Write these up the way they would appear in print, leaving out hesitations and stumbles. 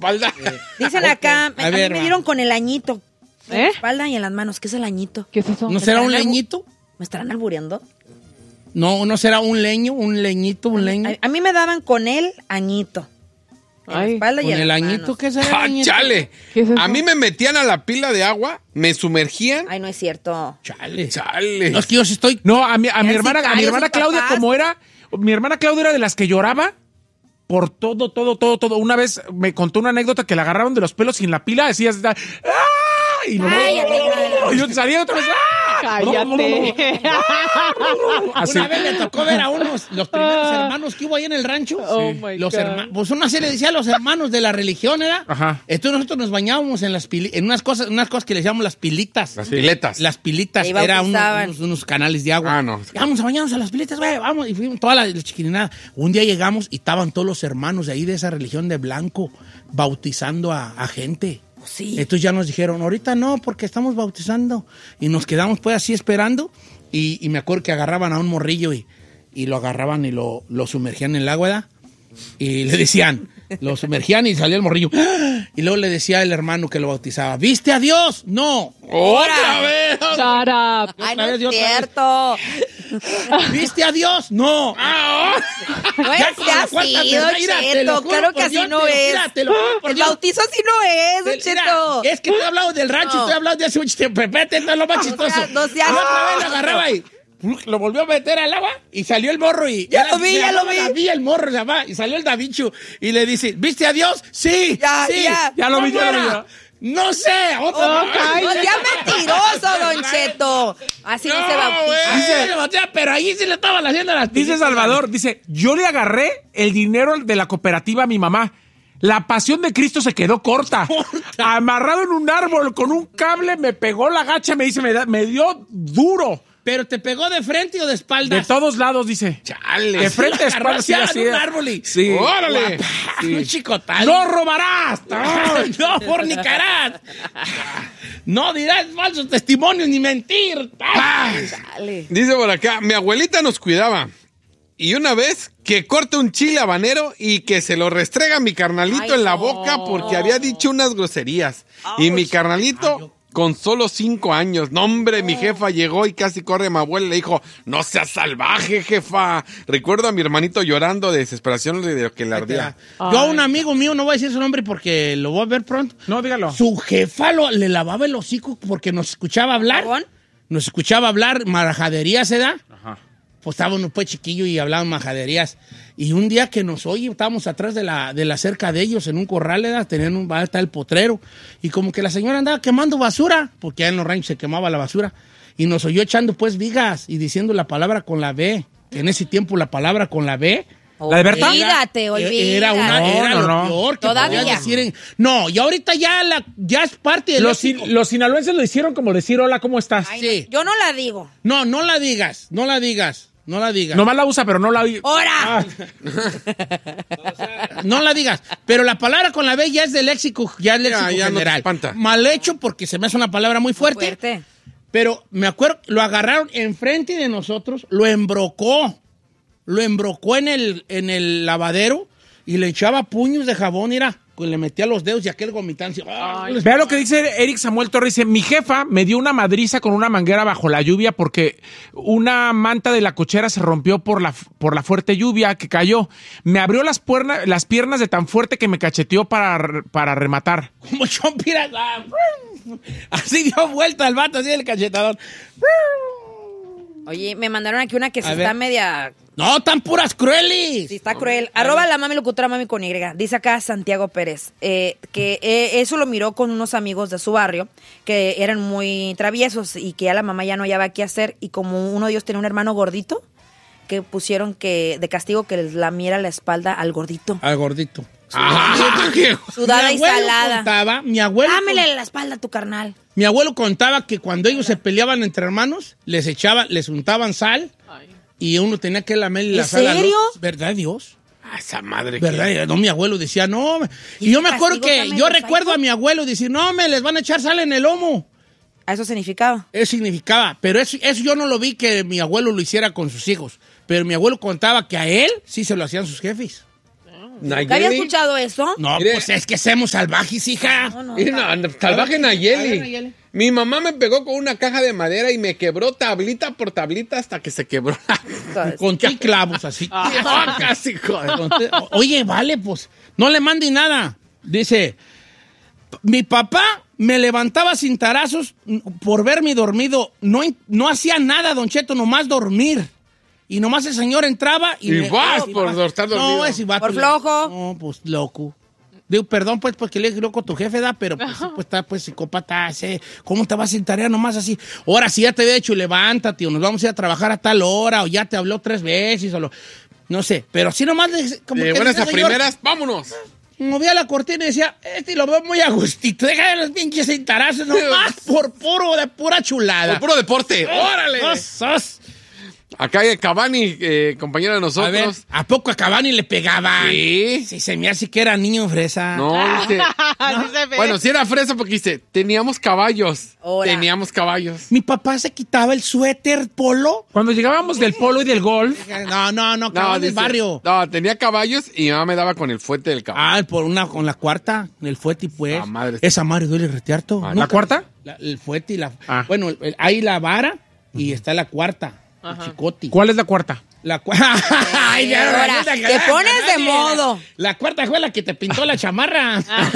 espalda. Dicen acá, a mí ver, me dieron con el añito. En la espalda y en las manos. ¿Qué es el añito? ¿Qué es eso? ¿No será un leñito? ¿Me estarán albureando? No será un leño, un leñito, un leño. A mí me daban con el añito. En la espalda y ¿Con en el las añito? manos. ¿Qué será el añito? ¡Chale! ¿Qué es eso? A mí me metían a la pila de agua, me sumergían. Ay, no es cierto. Chale. ¡Chale! No, es que yo sí estoy... No, a mi Eran hermana sicarios sus Claudia, papás. como era, mi hermana Claudia era de las que lloraba por todo. Una vez me contó una anécdota que la agarraron de los pelos y en la pila decías, ¡ah! Y no, y yo salía otra vez, ¡ah! Cállate. Así. Una vez le tocó ver a los primeros hermanos que hubo ahí en el rancho. Oh, my Los God. pues uno así le decía a los hermanos de la religión, ¿verdad? Ajá. Entonces nosotros nos bañábamos en unas cosas que le llamamos las pilitas. Las piletas. Las pilitas, Ahí era bautizaban. unos canales de agua. Ah, no. Vamos a bañarnos a las pilitas, güey, vamos. Y fuimos toda la chiquirinada. Un día llegamos y estaban todos los hermanos de ahí de esa religión de blanco bautizando a gente. Sí. Entonces ya nos dijeron, ahorita no, porque estamos bautizando. Y nos quedamos pues así esperando. Y me acuerdo que agarraban a un morrillo y lo agarraban y lo sumergían en el agua, ¿verdad? Y le decían, lo sumergían y salía el morrillo. Y luego le decía el hermano que lo bautizaba, ¿viste a Dios? No. ¡Otra vez! Shut up. Ay, no Otra vez y es otra vez. cierto. ¿Viste a Dios? No. No Ya es como la así, cuarta Don vez, mira, te lo Cheto. juro Claro que por así Dios, no te lo- es. mira, te lo juro por El Dios. bautizo así no es, Don Cheto. Mira, es que estoy hablando del rancho, No. estoy hablando de hace mucho tiempo. Espérate, esto es lo más chistoso. no seas- Y otra vez lo agarraba y lo volvió a meter al agua y salió el morro y... Ya lo vi, ya lo vi. David, el morro se llama, y salió el Davichu y le dice, ¿viste a Dios? Sí, Ya, sí. ya lo vi, ¿Cómo ya lo vi, era? ya. No sé, otra vez. No sea mentiroso, Don Cheto. Así no se bautiza. Dice, pero ahí sí le estaban haciendo las Dice pilitas. Salvador, dice, yo le agarré el dinero de la cooperativa a mi mamá. La pasión de Cristo se quedó corta. Amarrado en un árbol con un cable, me pegó la gacha, me dice, me dio duro. ¿Pero te pegó de frente o de espalda? De todos lados, dice. ¡Chale! De frente a espalda, sí, Agarró así. en un árbol y... Sí. ¡Órale! Un chicotal. ¡No robarás! No fornicarás. No dirás falsos testimonios ni mentir. Dale. Dice por acá, mi abuelita nos cuidaba. Y una vez que corte un chile habanero y que se lo restrega a mi carnalito Ay, en la no. boca porque había dicho unas groserías. Y mi carnalito, con solo 5 años, no hombre, mi jefa llegó y casi corre a mi abuela y le dijo, no seas salvaje, jefa. Recuerdo a mi hermanito llorando de desesperación de lo que le ardía. Yo a un amigo mío, no voy a decir su nombre porque lo voy a ver pronto. No, dígalo. Su jefa le lavaba el hocico porque nos escuchaba hablar. ¿Jabón? Nos escuchaba hablar majaderías, ¿se da? Ajá. Pues estábamos pues chiquillo y hablaban majaderías. Y un día que nos oye, estábamos atrás de la cerca de ellos en un corral, ¿verdad? Tenían está el potrero. Y como que la señora andaba quemando basura, porque allá en los ranchos se quemaba la basura. Y nos oyó echando pues vigas y diciendo la palabra con la B. Que en ese tiempo la palabra con la B... ¿La de Berta? Olvídate. Era No, lo no. peor que Todavía. podías decir. No, y ahorita ya es parte del léxico. Los sinaloenses lo hicieron como decir, hola, ¿cómo estás? Ay, Sí. no, yo no la digo. No, no la digas. Nomás la usa, pero no la... ¡Hora! No la digas. Pero la palabra con la B ya es del léxico, ya es léxico ya no te general. espanta. Mal hecho porque se me hace una palabra muy fuerte. Pero me acuerdo, lo agarraron enfrente de nosotros, lo embrocó en el lavadero y le echaba puños de jabón, mira, le metía los dedos y aquel gomitancia. Vea lo que dice Eric Samuel Torres. Dice, mi jefa me dio una madriza con una manguera bajo la lluvia porque una manta de la cochera se rompió por la fuerte lluvia que cayó. Me abrió las piernas de tan fuerte que me cacheteó para rematar. Como chompiras. Así dio vuelta al vato, así el cachetador. Oye, me mandaron aquí una que sí A está ver. media... No, tan puras cruelis. Sí, está cruel. Arroba la mami locutora, mami con Y. Dice acá Santiago Pérez que eso lo miró con unos amigos de su barrio que eran muy traviesos y que ya la mamá ya no hallaba qué hacer. Y como uno de ellos tenía un hermano gordito, que pusieron que de castigo que les lamiera la espalda al gordito. Al gordito. Sudada y salada. Mi abuelo Dámele la espalda a tu carnal. Mi abuelo contaba que cuando ellos se peleaban entre hermanos, les untaban sal y uno tenía que lamerle la ¿En sal. serio? ¿Verdad, Dios? Ah, esa madre. ¿Verdad? No, mi abuelo decía, no. ¿Y Y yo ese me acuerdo castigo que, también yo de recuerdo psycho? a mi abuelo decir, no, me les van a echar sal en el lomo. ¿A eso significaba? Eso significaba. Pero eso yo no lo vi que mi abuelo lo hiciera con sus hijos. Pero mi abuelo contaba que a él sí se lo hacían sus jefes. ¿Te había escuchado eso? No, Mire. pues es que somos salvajes, hija. No. Salvaje A ver, Nayeli. Nayeli. Mi mamá me pegó con una caja de madera y me quebró tablita por tablita hasta que se quebró. Con ti clavos así. Ah, casi, joder. Oye, vale, pues, no le mande nada. Dice, mi papá me levantaba sin tarazos por verme dormido. No hacía nada, Don Cheto, nomás dormir. Y nomás el señor entraba y... vas por estar dormido. No, ese vato... Por flojo. No, pues, loco. Digo, perdón, pues, porque le dije loco a tu jefe, da, pero pues, sí, pues, está, pues, psicópata, ¿cómo te vas sin tarea nomás así? Ahora, si ya te había dicho, levántate, o nos vamos a ir a trabajar a tal hora, o ya te habló 3 veces, no sé, pero así nomás, como De que buenas ese a señor primeras, vámonos. movía la cortina y decía, lo veo muy a gustito, deja de los pinches cintarazos, nomás por pura chulada. Por puro deporte. ¡Órale! ¡Sos! Acá hay Cavani, compañero de nosotros. A ver, ¿a poco a Cavani le pegaban? Sí. Sí, se me hace que era niño fresa. No, dice. Así se ve. Bueno, si era fresa porque dice, teníamos caballos. Ahora. Teníamos caballos. Mi papá se quitaba el suéter polo. Cuando llegábamos del polo y del golf, No, Cavani del dice, barrio. No, tenía caballos y mi mamá me daba con el fuete del caballo. Con la cuarta, el fuete, pues. Ah, madre. Esa madre duele retearto. ¿la cuarta? El fuete y la... Ah. Bueno, hay la vara y está la cuarta. El chicoti. ¿Cuál es la cuarta? La cuarta. Ay, ya, Ahora, resulta que te la- pones de modo. La cuarta fue la que te pintó la chamarra.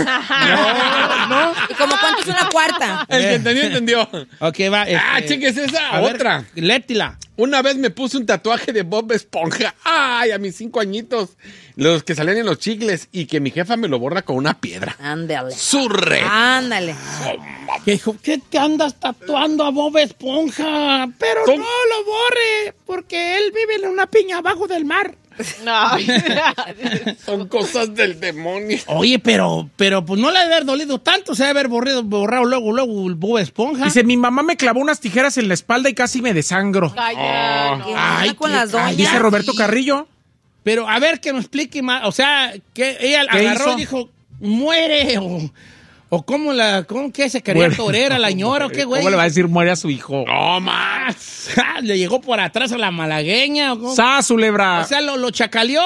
¿Y como cuánto es una cuarta? El que entendió, entendió. Ok, va. chéquese esa. a ver, Otra. Létila. Una vez me puse un tatuaje de Bob Esponja. Ay, a mis 5 añitos. Los que salían en los chicles. Y que mi jefa me lo borra con una piedra. Ándale. ¡Surre! Ándale. Que dijo, ¿qué te andas tatuando a Bob Esponja? Pero ¿Cómo? no lo borre, porque él vive en una piña abajo del mar. No. Son cosas del demonio. Oye, pero pues no le debe haber dolido tanto, se debe haber borrado luego el Bob Esponja. Dice, mi mamá me clavó unas tijeras en la espalda y casi me desangro. Ay, ya, no. ¿Qué Ay, onda con qué las doñas? Dice Roberto Carrillo. Pero a ver que nos explique más, o sea, que ella agarró hizo? y dijo, muere, o cómo que se quería Muere. torera la ñora, o qué güey. ¿Cómo le va a decir muere a su hijo? ¡No más! Le llegó por atrás a la malagueña, o cómo. ¡Sa, su lebra! O sea, ¿lo chacaleó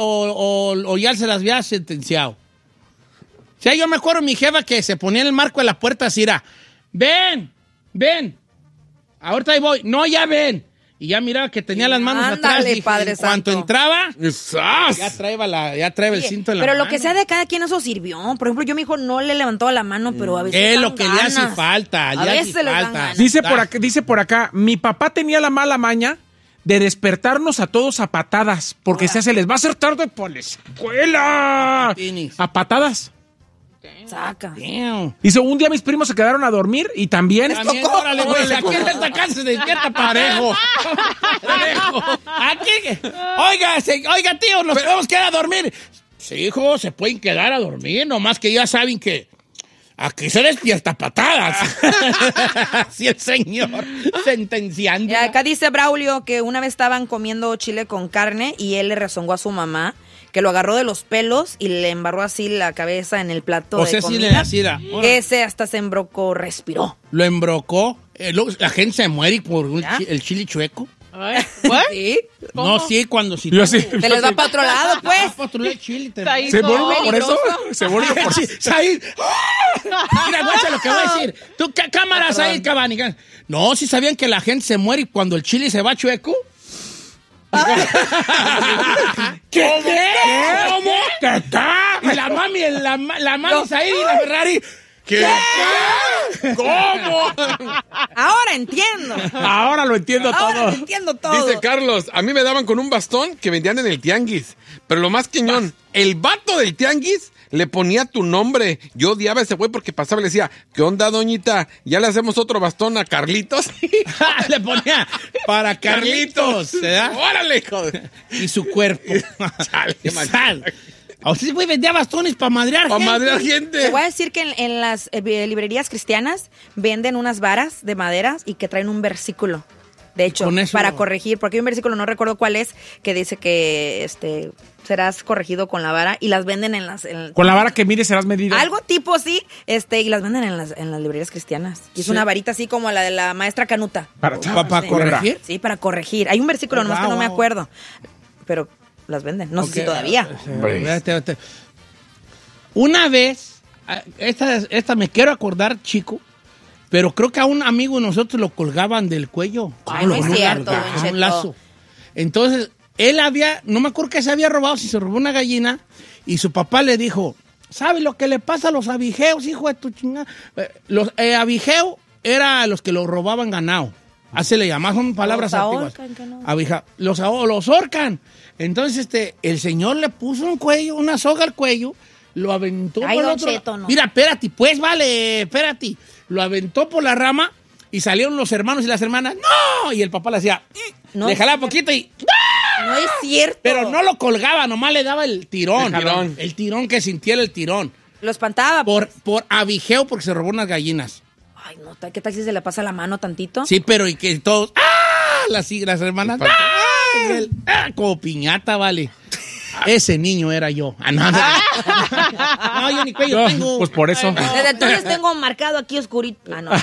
o ya se las había sentenciado? O sea, yo me acuerdo mi jefa que se ponía en el marco de la puerta así, era, ven, ahorita ahí voy, no, ya ven. Y ya miraba que tenía las manos Ándale, atrás. Dije, Padre en cuanto Santo. entraba, ¡Sas! ya traía el cinto en la Pero mano. lo que sea de cada quien, eso sirvió. Por ejemplo, yo a mi hijo no le levantaba la mano, pero a veces Es dan lo que le hace ganas. falta. A le hace veces les dan falta. ganas. Dice por acá, mi papá tenía la mala maña de despertarnos a todos a patadas, porque se les va a hacer tarde por la escuela. Patines. A patadas. Saca. Damn. Dice, un día mis primos se quedaron a dormir y también... También, órale, güey, aquí en esta casa se despierta parejo. Parejo. Aquí, oiga, tío, nos podemos quedar a dormir. Sí, hijo, se pueden quedar a dormir, nomás que ya saben que aquí se despierta a patadas. Así el señor sentenciando. Y acá dice Braulio que una vez estaban comiendo chile con carne y él le rezongó a su mamá, que lo agarró de los pelos y le embarró así la cabeza en el plato O de sea, sí comida. le hacía. Que ese hasta se embrocó, respiró. Lo embrocó. La gente se muere por ¿Ya? el chile chueco. Ay, ¿what? ¿Sí? No, sí, cuando si Yo sí. Se les va para otro lado, pues. el chile. te- Ahí ¿Se todo vuelve por eso? peligroso. ¿Se vuelve por eso? Said. Mira, guacha lo que voy a decir. Tú, cámara, Said Cavani. No, si sabían que la gente se muere cuando el chile se va chueco. ¿Qué? ¿Cómo? ¿Qué está? Y la mami, Said y la Ferrari. ¿Qué? ¿Cómo? Ahora entiendo. Ahora lo entiendo Ahora todo. entiendo todo. Dice Carlos, a mí me daban con un bastón que vendían en el tianguis. Pero lo más queñón, el vato del tianguis le ponía tu nombre. Yo odiaba a ese güey porque pasaba y le decía, ¿qué onda, doñita? ¿Ya le hacemos otro bastón a Carlitos? Le ponía para Carlitos. ¿verdad? ¡Órale, joder! Y su cuerpo. Chale, Sal. A usted, güey, vendía bastones para madrear ¡Para gente. madrear Te gente! voy a decir que en las librerías cristianas venden unas varas de maderas y que traen un versículo. De hecho, con eso- para corregir, porque hay un versículo, no recuerdo cuál es, que dice que serás corregido con la vara y las venden en las... Con la vara que mires serás medido. Algo tipo así, y las venden en las librerías cristianas. Y es Sí. una varita así como la de la maestra Canuta. Para ¿Para Sí. corregir? Sí, para corregir. Hay un versículo, nomás que no me wow. acuerdo. Pero las venden. No sé si Ok. todavía. Espérate. Una vez, esta me quiero acordar, chico, pero creo que a un amigo de nosotros lo colgaban del cuello. Ay, no es Con un cierto, larga- Don con Cheto. un lazo. Entonces, él no me acuerdo que se había robado, si se robó una gallina, y su papá le dijo, ¿sabe lo que le pasa a los abigeos, hijo de tu chingada? Los abigeos eran los que lo robaban ganado. Así le llamaban, son palabras Los antiguas. ahorcan, que no. Los ahorcan. Entonces, el señor le puso una soga al cuello, lo aventó Ay, por el Don otro Cheto, no. Mira, espérate, pues vale, espérate. Lo aventó por la rama y salieron los hermanos y las hermanas. ¡No! Y el papá le hacía, No le es jalaba poquito y... No es cierto. Pero no lo colgaba, nomás le daba el tirón. El jalón. El tirón, que sintiera el tirón. Lo espantaba. Por abigeo, porque se robó unas gallinas. Ay, no, ¿qué tal si se le pasa la mano tantito? Sí, pero y que todos... ¡Ah! Las hermanas... ¡Ah! Y él, ¡ah! Como piñata, vale. Ese niño era yo. Ah, no, no. No, yo ni cuello No, tengo. pues por eso. Desde entonces tengo marcado aquí oscurito. Ah, no.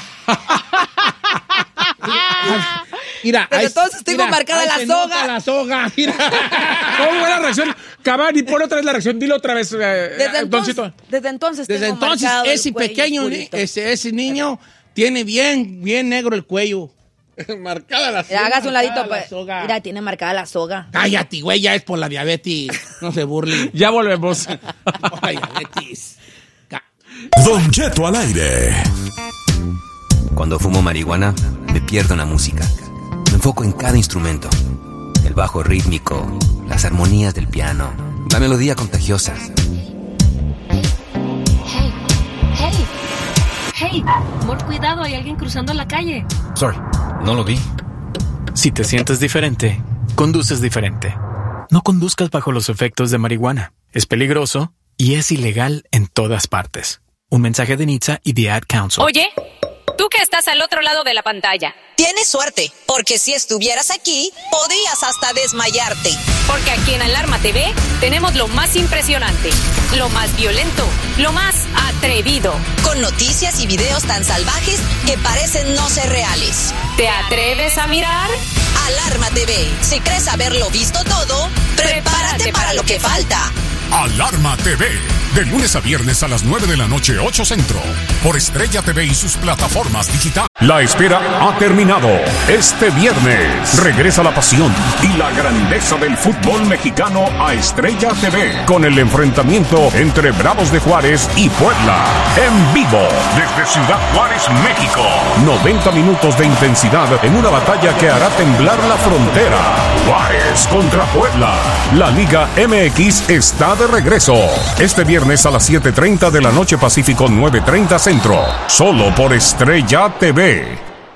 Mira, Desde ahí- entonces tengo marcada ahí la se soga. nota la soga, mira. ¿Cómo fue la reacción? Cabani, pon otra vez la reacción. Dilo otra vez, Desde Doncito. entonces Desde tengo entonces, marcado el ese cuello pequeño, oscurito. ese niño tiene bien negro el cuello. Marcada la Mira, hágase un ladito. marcada la Pues. soga. Mira, tiene marcada la soga. Cállate, güey, ya es por la diabetes. No se burlen. Ya volvemos. Por la diabetes. Don Cheto al aire. Cuando fumo marihuana, me pierdo en la música. Me enfoco en cada instrumento. El bajo rítmico, las armonías del piano, la melodía contagiosa. Hey, amor, cuidado, hay alguien cruzando la calle. Sorry, no lo vi. Si te sientes diferente, conduces diferente. No conduzcas bajo los efectos de marihuana. Es peligroso y es ilegal en todas partes. Un mensaje de NHTSA y The Ad Council. Oye, tú que estás al otro lado de la pantalla. Tienes suerte, porque si estuvieras aquí, podrías hasta desmayarte. Porque aquí en Alarma TV tenemos lo más impresionante, lo más violento, lo más atrevido. Con noticias y videos tan salvajes que parecen no ser reales. ¿Te atreves a mirar? Alarma TV. Si crees haberlo visto todo, prepárate para lo que falta. Alarma TV. De lunes a viernes a las 9 de la noche, 8 Centro. Por Estrella TV y sus plataformas digitales. La espera ha terminado. Este viernes regresa la pasión y la grandeza del fútbol mexicano a Estrella TV. Con el enfrentamiento entre Bravos de Juárez y Puebla. En vivo desde Ciudad Juárez, México. 90 minutos de intensidad en una batalla que hará temblar la frontera. Juárez contra Puebla. La Liga MX está de regreso. Este viernes a las 7:30 de la noche Pacífico, 9:30 Centro. Solo por Estrella TV.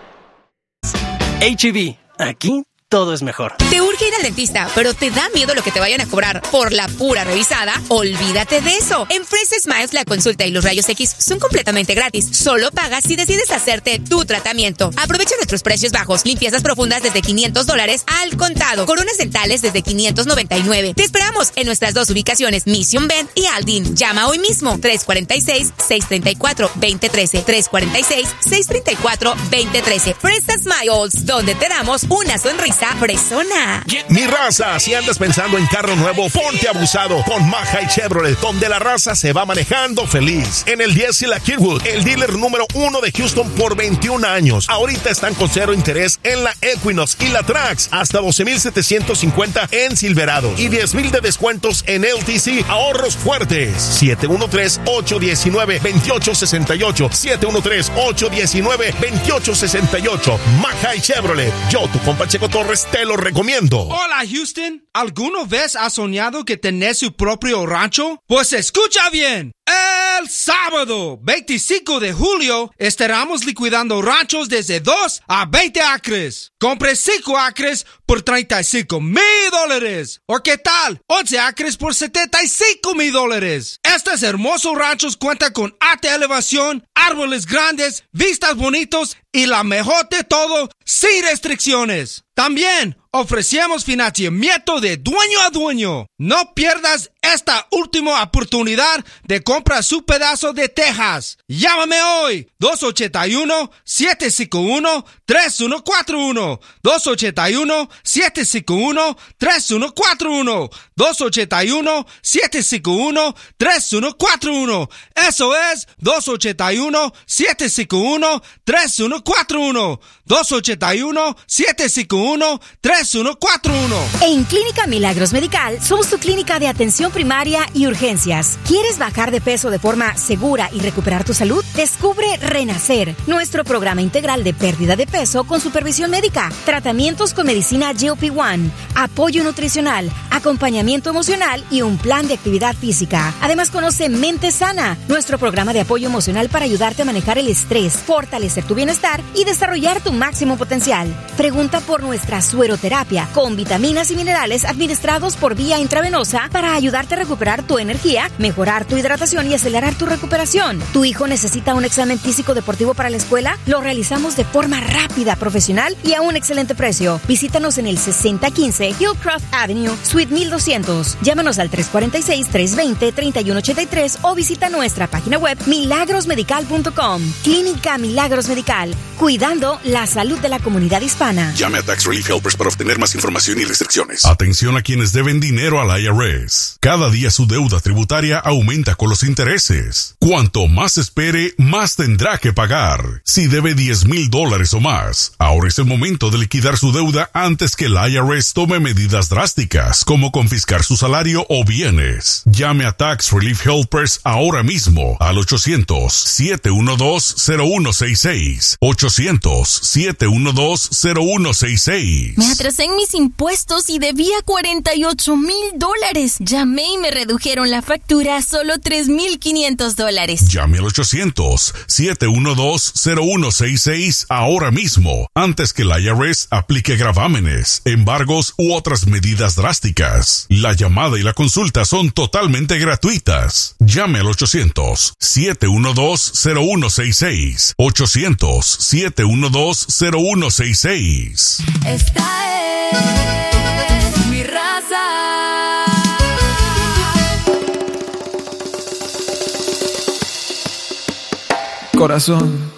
H-E-B, aquí todo es mejor. Te urge ir al dentista, pero te da miedo lo que te vayan a cobrar por la pura revisada. Olvídate de eso. En Fresh Smiles la consulta y los rayos X son completamente gratis. Solo pagas si decides hacerte tu tratamiento. Aprovecha nuestros precios bajos. Limpiezas profundas desde $500 al contado. Coronas dentales desde $599. Te esperamos en nuestras dos ubicaciones, Mission Bend y Aldin. Llama hoy mismo 346-634-2013. 346-634-2013. Fresh Smiles, donde te damos una sonrisa fresona. Mi raza, si andas pensando en carro nuevo, ponte abusado con Maja Chevrolet, donde la raza se va manejando feliz. En el 10 y la Kirkwood, el dealer número 1 de Houston por 21 años. Ahorita están con cero interés en la Equinox y la Trax, hasta 12,750 en Silverado y 10,000 de descuentos en LTC. Ahorros fuertes. 713-819-2868. 713-819-2868. Maja Chevrolet. Yo, tu compa Checo Torres, te lo recomiendo. Hola, Houston. ¿Alguna vez has soñado que tenés su propio rancho? Pues escucha bien. El sábado 25 de julio estaremos liquidando ranchos desde 2 a 20 acres. Compre 5 acres por $35,000. ¿O qué tal? 11 acres por $75,000. Estos hermosos ranchos cuentan con alta elevación, árboles grandes, vistas bonitos y la mejor de todo, sin restricciones. También ofrecemos financiamiento de dueño a dueño. No pierdas esta última oportunidad de comprar su pedazo de Texas. Llámame hoy, 281-751-3141. 281-751-3141. 281-751-3141. Eso es 281-751-3141. 281-751-3141. En Clínica Milagros Medical somos tu clínica de atención primaria y urgencias. ¿Quieres bajar de peso de forma segura y recuperar tu salud? Descubre Renacer, nuestro programa integral de pérdida de peso con supervisión médica, tratamientos con medicina GLP-1, apoyo nutricional, acompañamiento emocional y un plan de actividad física. Además, conoce Mente Sana, nuestro programa de apoyo emocional para ayudarte a manejar el estrés, fortalecer tu bienestar y desarrollar tu máximo potencial. Pregunta por nuestra sueroterapia con vitaminas y minerales administrados por vía intravenosa para ayudarte a recuperar tu energía, mejorar tu hidratación y acelerar tu recuperación. ¿Tu hijo necesita un examen físico deportivo para la escuela? Lo realizamos de forma rápida, profesional y a un excelente precio. Visítanos en el 6015 Hillcroft Avenue, Suite 1200. Llámanos al 346-320-3183 o visita nuestra página web milagrosmedical.com. Clínica Milagros Medical, cuidando la salud de la comunidad hispana. Llame a Tax Relief Helpers para obtener más información y restricciones. Atención a quienes deben dinero al IRS. Cada día su deuda tributaria aumenta con los intereses. Cuanto más espere, más tendrá que pagar. Si debe $10,000 o más, ahora es el momento de liquidar su deuda antes que el IRS tome medidas drásticas, como confiscar su salario o bienes. Llame a Tax Relief Helpers ahora mismo al 800-712-0166. 800-712-0166. Me atrasé en mis impuestos y debía $48,000. Llamé y me redujeron la factura a solo $3,500. Llame al 800-712-0166 ahora mismo, antes que el IRS aplique gravámenes, embargos u otras medidas drásticas. La llamada y la consulta son totalmente gratuitas. Llame al 800-712-0166. 800-712-0166. Esta es mi raza. Corazón,